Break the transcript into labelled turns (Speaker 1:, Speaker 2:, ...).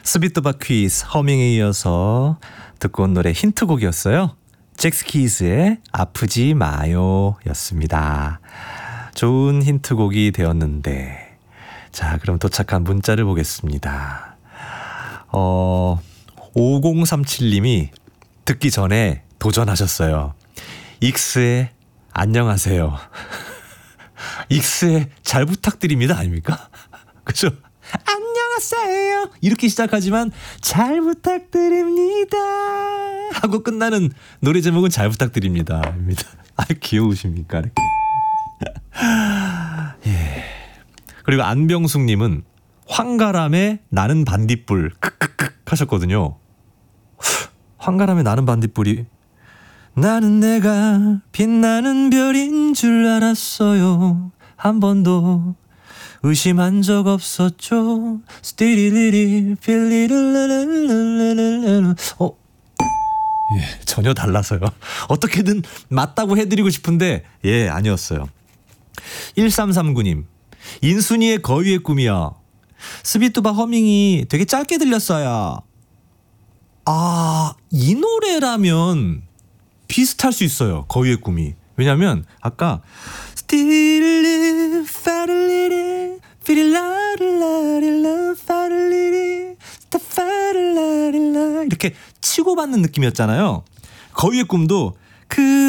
Speaker 1: 스비트바 퀴즈 허밍에 이어서 듣고 온 노래 힌트곡이었어요. 잭스키즈의 아프지 마요 였습니다. 좋은 힌트곡이 되었는데, 자, 그럼 도착한 문자를 보겠습니다. 5037님이 듣기 전에 도전하셨어요. 익스의 안녕하세요. 익스의 잘 부탁드립니다 아닙니까? 그죠? 안녕하세요 이렇게 시작하지만 잘 부탁드립니다 하고 끝나는 노래 제목은 잘 부탁드립니다 입니다. 아, 귀여우십니까 이렇게. 예. 그리고 안병숙님은 황가람의 나는 반딧불 크크크 하셨거든요. 황가람의 나는 반딧불이 나는 내가 빛나는 별인 줄 알았어요. 한 번도 의심한 적 없었죠. 스티리리리 필리르르르르르르. 예, 전혀 달라서요. 어떻게든 맞다고 해드리고 싶은데 예, 아니었어요. 1339님 인순이의 거위의 꿈이야. 스비뚜바 허밍이 되게 짧게 들렸어요. 아, 이 노래라면 비슷할 수 있어요. 거위의 꿈이. 왜냐면 아까 스티르르 파르리리 피릴라릴라릴라 파르리리 스타파릴라릴라 이렇게 치고받는 느낌이었잖아요. 거위의 꿈도 그